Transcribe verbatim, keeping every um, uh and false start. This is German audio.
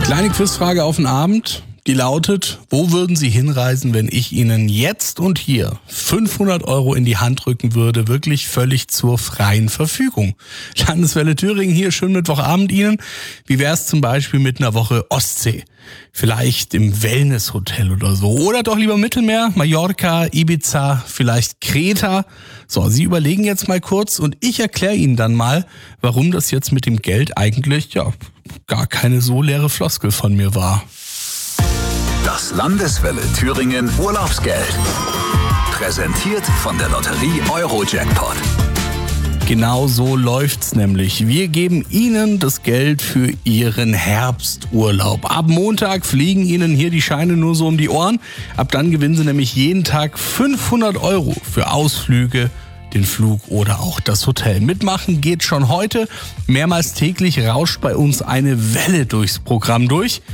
Kleine Quizfrage auf den Abend, die lautet: Wo würden Sie hinreisen, wenn ich Ihnen jetzt und hier fünfhundert Euro in die Hand drücken würde, wirklich völlig zur freien Verfügung? Landeswelle Thüringen hier, schönen Mittwochabend Ihnen. Wie wäre es zum Beispiel mit einer Woche Ostsee? Vielleicht im Wellnesshotel oder so. Oder doch lieber Mittelmeer, Mallorca, Ibiza, vielleicht Kreta. So, Sie überlegen jetzt mal kurz und ich erkläre Ihnen dann mal, warum das jetzt mit dem Geld eigentlich, ja, gar keine so leere Floskel von mir war. Das Landeswelle Thüringen Urlaubsgeld. Präsentiert von der Lotterie Eurojackpot. Genau so läuft's nämlich. Wir geben Ihnen das Geld für Ihren Herbsturlaub. Ab Montag fliegen Ihnen hier die Scheine nur so um die Ohren. Ab dann gewinnen Sie nämlich jeden Tag fünfhundert Euro für Ausflüge, den Flug oder auch das Hotel. Mitmachen geht schon heute. Mehrmals täglich rauscht bei uns eine Welle durchs Programm durch.